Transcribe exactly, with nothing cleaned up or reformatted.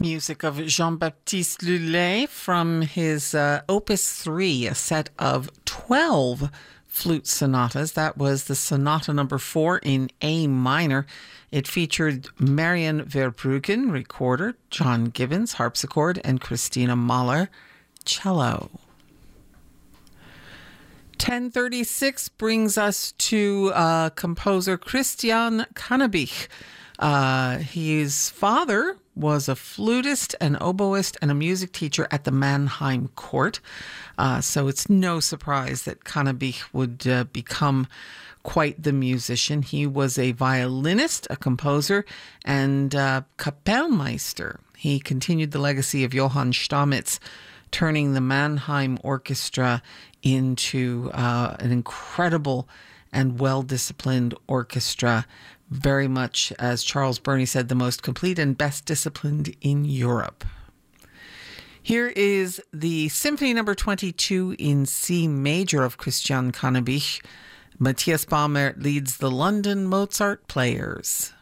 Music of Jean-Baptiste Lully from his uh, Opus three, a set of twelve flute sonatas. That was the sonata number four in A minor. It featured Marian Verbruggen, recorder, John Gibbons, harpsichord, and Christina Mahler, cello. ten thirty-six brings us to uh, composer Christian Cannabich. Uh, his father was a flutist, an oboist, and a music teacher at the Mannheim court. Uh, so it's no surprise that Cannabich would uh, become quite the musician. He was a violinist, a composer, and uh, Kapellmeister. He continued the legacy of Johann Stamitz, turning the Mannheim Orchestra into uh, an incredible and well-disciplined orchestra, very much, as Charles Burney said, the most complete and best disciplined in Europe. Here is the Symphony Number twenty-two in C major of Christian Cannabich. Matthias Baumer leads the London Mozart Players.